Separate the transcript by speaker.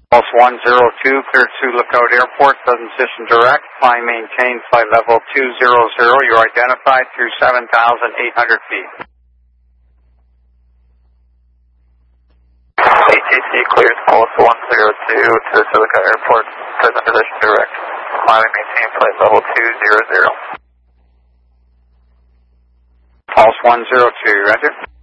Speaker 1: Pulse 102, cleared to Lookout Airport, present position direct, climb maintain, flight level 200, you're identified through 7,800 feet.
Speaker 2: ATC clears Pulse 102 to Lookout Airport, present position direct, climb maintain, flight level 200.
Speaker 1: Pulse 102, roger.